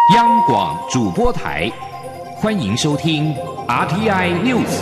央广主播台，欢迎收听 RTI News。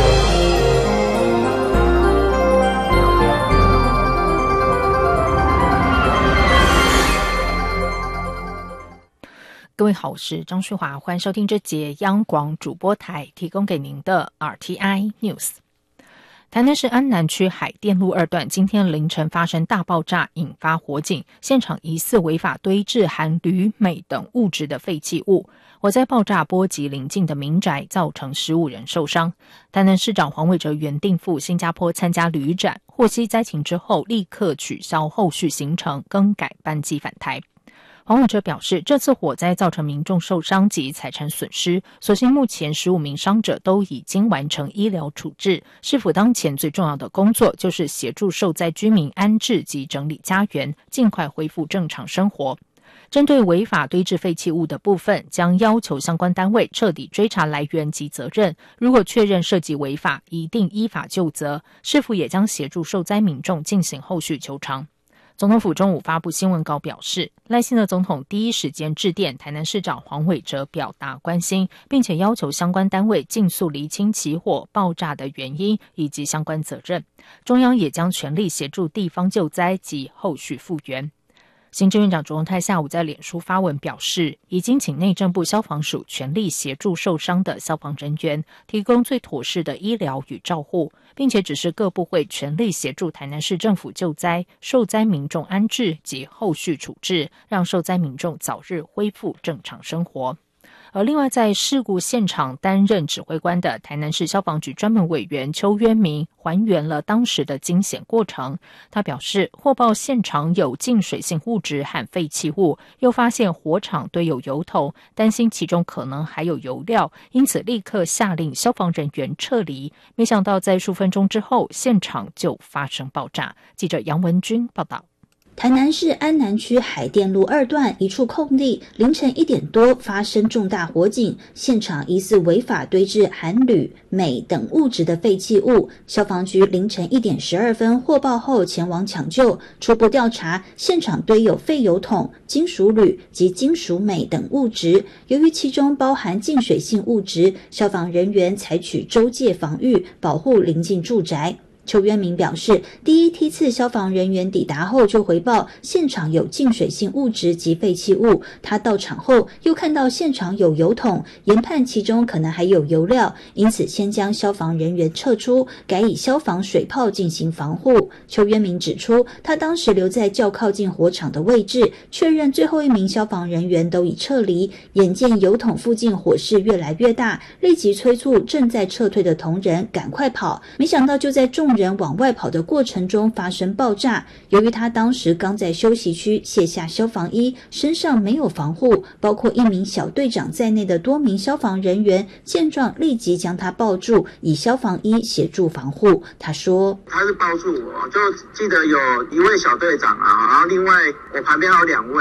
各位好，我是张旭华，欢迎收听这节央广主播台提供给您的 RTI News。台南市安南区海淀路2段今天凌晨发生大爆炸，引发火警，现场疑似违法堆置含铝、镁等物质的废弃物。火灾爆炸波及邻近的民宅，造成15人受伤。台南市长黄伟哲原定赴新加坡参加旅展，获悉灾情之后，立刻取消后续行程，更改班机返台。黄伟哲表示，这次火灾造成民众受伤及财产损失，所幸目前15名伤者都已经完成医疗处置。市府当前最重要的工作就是协助受灾居民安置及整理家园，尽快恢复正常生活。针对违法堆置废弃物的部分，将要求相关单位彻底追查来源及责任，如果确认涉及违法，一定依法就责。市府也将协助受灾民众进行后续求偿。总统府中午发布新闻稿表示，赖清德总统第一时间致电台南市长黄伟哲表达关心，并且要求相关单位尽速厘清起火爆炸的原因以及相关责任。中央也将全力协助地方救灾及后续复原。行政院长卓荣泰下午在脸书发文表示，已经请内政部消防署全力协助受伤的消防人员，提供最妥适的医疗与照护，并且指示各部会全力协助台南市政府救灾、受灾民众安置及后续处置，让受灾民众早日恢复正常生活。而另外在事故现场担任指挥官的台南市消防局专门委员邱渊明还原了当时的惊险过程。他表示，获报现场有进水性物质和废弃物，又发现火场堆有油桶，担心其中可能还有油料，因此立刻下令消防人员撤离。没想到在数分钟之后，现场就发生爆炸。记者杨文君报道。 台南市安南区海淀路2段一处空地，凌晨1点多发生重大火警，现场疑似违法堆置含铝、镁等物质的废弃物。消防局凌晨1点12分获报后前往抢救，初步调查，现场堆有废油桶、金属铝及金属镁等物质。由于其中包含进水性物质，消防人员采取周界防御，保护邻近住宅。邱渊明表示，第一梯次消防人员抵达后就回报现场有进水性物质及废弃物，他到场后又看到现场有油桶，研判其中可能还有油料，因此先将消防人员撤出，改以消防水炮进行防护。邱渊明指出，他当时留在较靠近火场的位置，确认最后1名消防人员都已撤离，眼见油桶附近火势越来越大，立即催促正在撤退的同仁赶快跑，没想到就在众人往外跑的过程中发生爆炸。由于他当时刚在休息区卸下消防衣，身上没有防护，包括1名小队长在内的多名消防人员见状立即将他抱住，以消防衣协助防护。他说， 他是抱住我，就记得有1位小队长啊，然后另外我旁边还有2位。